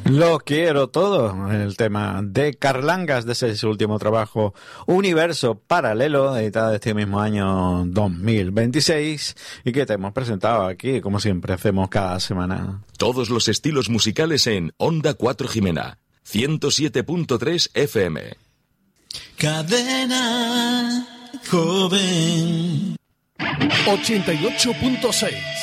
Lo quiero todo, el tema de Carlangas de ese último trabajo, Universo Paralelo, editado este mismo año 2026 y que te hemos presentado aquí, como siempre hacemos cada semana. Todos los estilos musicales en Onda 4 Jimena, 107.3 FM. Cadena Joven 88.6